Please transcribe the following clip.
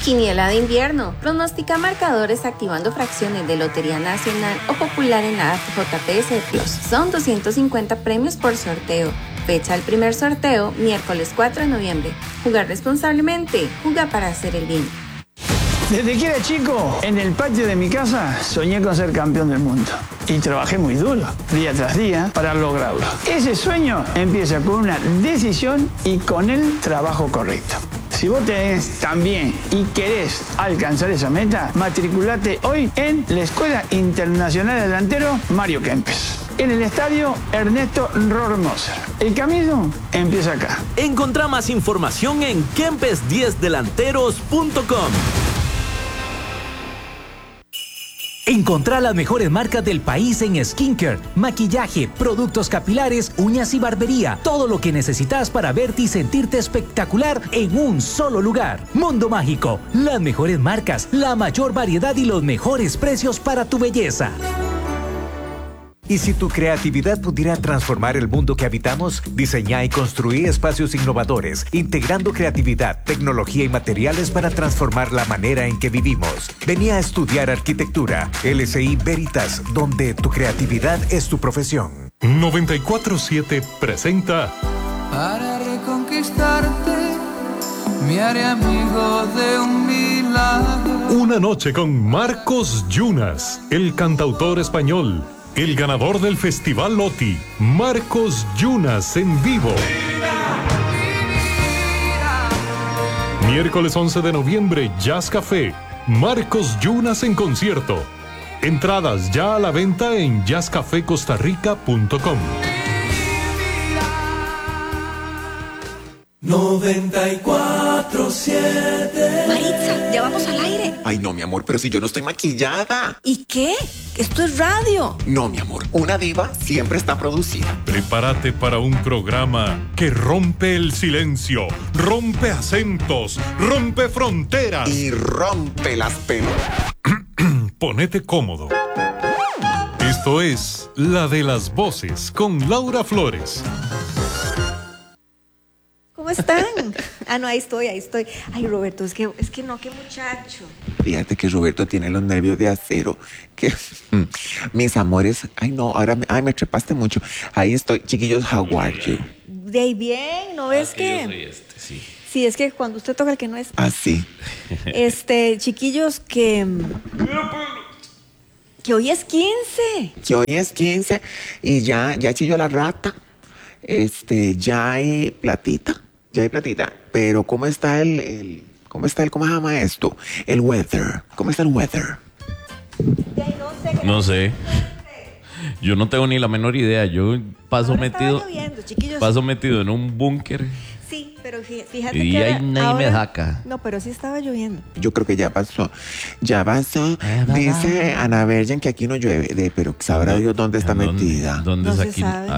Quiniela de invierno. Pronostica marcadores activando fracciones de Lotería Nacional o Popular en la JPS Plus. Son 250 premios por sorteo. Fecha del primer sorteo, miércoles 4 de noviembre. Jugar responsablemente. Juega para hacer el bien. Desde que era chico, en el patio de mi casa, soñé con ser campeón del mundo. Y trabajé muy duro, día tras día, para lograrlo. Ese sueño empieza con una decisión y con el trabajo correcto. Si vos tenés también y querés alcanzar esa meta, matriculate hoy en la Escuela Internacional de Delantero Mario Kempes. En el estadio Ernesto Rohrmoser. El camino empieza acá. Encontrá más información en kempes10delanteros.com. Encontrá las mejores marcas del país en skincare, maquillaje, productos capilares, uñas y barbería. Todo lo que necesitas para verte y sentirte espectacular en un solo lugar. Mundo Mágico, las mejores marcas, la mayor variedad y los mejores precios para tu belleza. ¿Y si tu creatividad pudiera transformar el mundo que habitamos? Diseñá y construí espacios innovadores, integrando creatividad, tecnología y materiales para transformar la manera en que vivimos. Vení a estudiar arquitectura. LSI Veritas, donde tu creatividad es tu profesión. 94.7 presenta... Para reconquistarte, me haré amigo de un milagro. Una noche con Marcos Yunas, el cantautor español. El ganador del Festival Loti, Marcos Yunas en vivo. Miércoles 11 de noviembre, Jazz Café. Marcos Yunas en concierto. Entradas ya a la venta en jazzcafecostarrica.com. 94.7. Maritza, ya vamos al aire. Ay, no, mi amor, pero si yo no estoy maquillada. ¿Y qué? Esto es radio. No, mi amor, una diva siempre está producida. Prepárate para un programa que rompe el silencio, rompe acentos, rompe fronteras. Y rompe las pelotas. Ponete cómodo. Esto es La de las Voces con Laura Flores. ¿Cómo están? No, ahí estoy. Ay, Roberto, es que no, qué muchacho. Fíjate que Roberto tiene los nervios de acero. Que mis amores, ay no, ahora me trepaste mucho. Ahí estoy, chiquillos, how are you? De ahí bien, ¿no ves que? Sí. Sí, es que cuando usted toca el que no es. Ah, sí. Chiquillos, que hoy es 15. Que hoy es 15 y ya chilló la rata. Ya hay platita. Pero ¿cómo está cómo se llama esto? El weather. ¿Cómo está el weather? No sé. Yo no tengo ni la menor idea. Yo paso metido en un búnker. Sí, pero fíjate y que ahí nadie me saca. No, pero sí estaba lloviendo. Yo creo que ya pasó. Dice Ana Virgen que aquí no llueve, pero sabrá Dios dónde está metida. ¿Dónde es aquí?